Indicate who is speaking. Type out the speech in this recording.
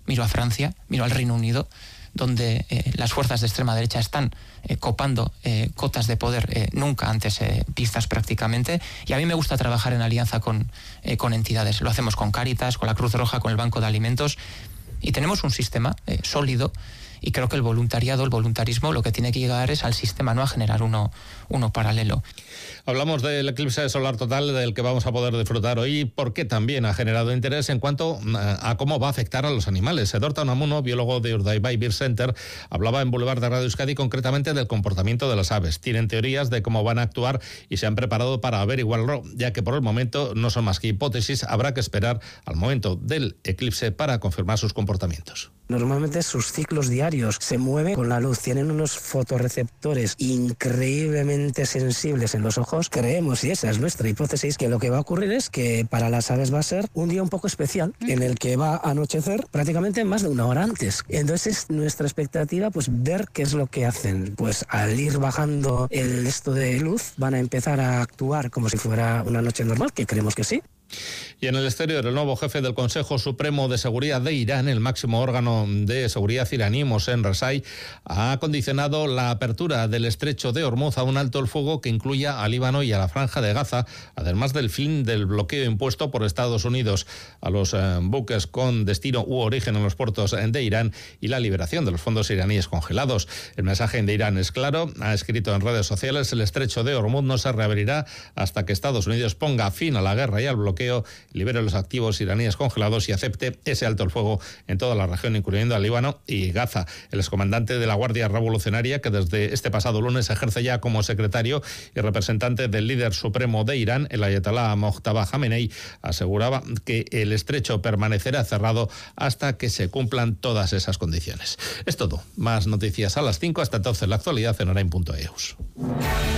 Speaker 1: miro a Francia, miro al Reino Unido, donde las fuerzas de extrema derecha están copando cotas de poder nunca antes vistas prácticamente, y a mí me gusta trabajar en alianza con entidades. Lo hacemos con Cáritas, con la Cruz Roja, con el Banco de Alimentos, y tenemos un sistema sólido, y creo que el voluntarismo, lo que tiene que llegar es al sistema, no a generar uno paralelo.
Speaker 2: Hablamos del eclipse solar total del que vamos a poder disfrutar hoy, porque también ha generado interés en cuanto a cómo va a afectar a los animales. Edorta Unamuno, biólogo de Urdaibai Bird Center, hablaba en Boulevard de Radio Euskadi concretamente del comportamiento de las aves. Tienen teorías de cómo van a actuar y se han preparado para averiguarlo, ya que por el momento no son más que hipótesis. Habrá que esperar al momento del eclipse para confirmar sus comportamientos.
Speaker 3: Normalmente sus ciclos diarios se mueven con la luz, tienen unos fotorreceptores increíblemente sensibles en los ojos. Creemos, y esa es nuestra hipótesis, que lo que va a ocurrir es que para las aves va a ser un día un poco especial, en el que va a anochecer prácticamente más de una hora antes. Entonces es nuestra expectativa, pues, ver qué es lo que hacen. Pues al ir bajando el esto de luz, van a empezar a actuar como si fuera una noche normal, que creemos que sí.
Speaker 2: Y en el exterior, el nuevo jefe del Consejo Supremo de Seguridad de Irán, el máximo órgano de seguridad iraní, Mohsen Rezai, ha condicionado la apertura del estrecho de Hormuz a un alto el fuego que incluya a Líbano y a la Franja de Gaza, además del fin del bloqueo impuesto por Estados Unidos a los buques con destino u origen en los puertos de Irán y la liberación de los fondos iraníes congelados. El mensaje de Irán es claro, ha escrito en redes sociales: el estrecho de Hormuz no se reabrirá hasta que Estados Unidos ponga fin a la guerra y al bloqueo, libere los activos iraníes congelados y acepte ese alto el fuego en toda la región, incluyendo a Líbano y Gaza. El excomandante de la Guardia Revolucionaria, que desde este pasado lunes ejerce ya como secretario y representante del líder supremo de Irán, el ayatolá Mojtaba Jamenei, aseguraba que el estrecho permanecerá cerrado hasta que se cumplan todas esas condiciones. Es todo. Más noticias a las 5. Hasta entonces, la actualidad en Orain.eus.